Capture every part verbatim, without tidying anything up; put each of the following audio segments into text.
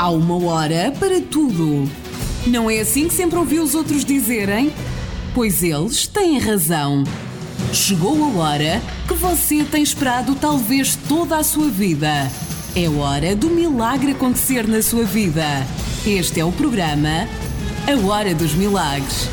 Há uma hora para tudo. Não é assim que sempre ouvi os outros dizerem? Pois eles têm razão. Chegou a hora que você tem esperado talvez toda a sua vida. É hora do milagre acontecer na sua vida. Este é o programa A Hora dos Milagres.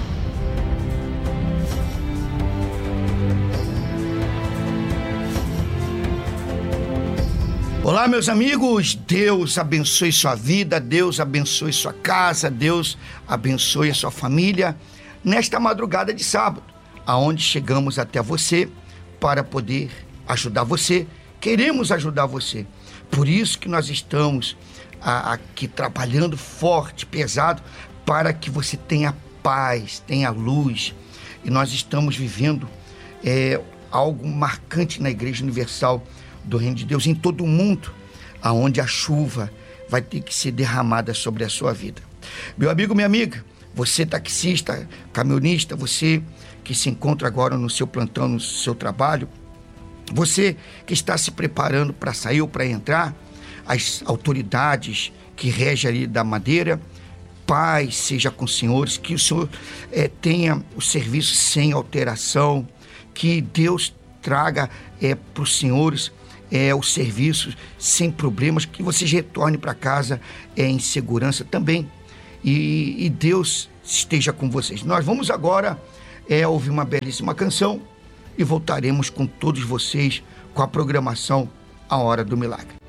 Olá, meus amigos, Deus abençoe sua vida, Deus abençoe sua casa, Deus abençoe a sua família nesta madrugada de sábado, aonde chegamos até você para poder ajudar você, queremos ajudar você, por isso que nós estamos a, aqui trabalhando forte, pesado, para que você tenha paz, tenha luz, e nós estamos vivendo é, algo marcante na Igreja Universal do Reino de Deus em todo o mundo, aonde a chuva vai ter que ser derramada sobre a sua vida. Meu amigo, minha amiga, você taxista, caminhonista, você que se encontra agora no seu plantão, no seu trabalho, você que está se preparando para sair ou para entrar, as autoridades que regem ali da Madeira, paz seja com os senhores, que o senhor é, tenha o serviço sem alteração, que Deus traga é, para os senhores É, os serviços sem problemas, que vocês retornem para casa é, em segurança também, e, e Deus esteja com vocês. Nós vamos agora é, ouvir uma belíssima canção e voltaremos com todos vocês com a programação A Hora do Milagre.